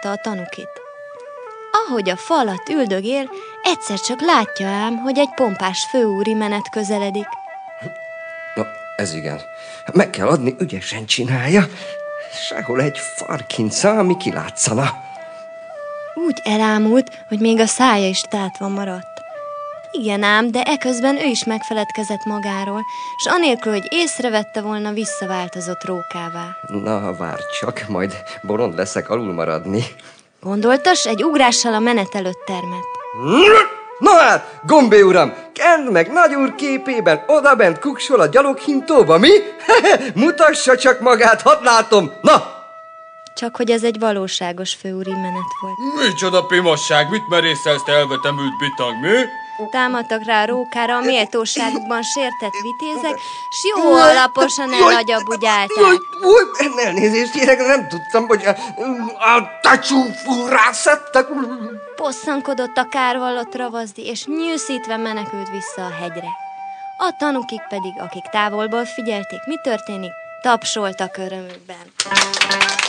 várta a tanukit. Ahogy a fal alatt üldögél, egyszer csak látja ám, hogy egy pompás főúri menet közeledik. Na, ez igen. Meg kell adni, ügyesen csinálja. Sehol egy farkinca, ami kilátszana. Úgy elámult, hogy még a szája is tátva maradt. Igen ám, de eközben ő is megfeledkezett magáról, s anélkül, hogy észrevette volna, visszaváltozott rókává. Na, várj csak, majd bolond leszek alul maradni. Gondoltas, egy ugrással a menet előtt termett. Na hát, Gombé uram, kend meg nagyúr képében odabent kuksol a gyaloghintóba, mi? Mutassa csak magát, hadd látom, na! Csak hogy ez egy valóságos főúri menet volt. Micsoda pimasság, mit merészelsz, te elvetemült bitang, mi? Támadtak rá a rókára a méltóságukban sértett vitézek, s jó alaposan elagyabugyálták. Elnézést kérek, nem tudtam, hogy a tacsúfú rászettek. Bosszankodott a kárvallott ravaszdi, és nyűszítve menekült vissza a hegyre. A tanukik pedig, akik távolból figyelték, mi történik, tapsoltak örömükben.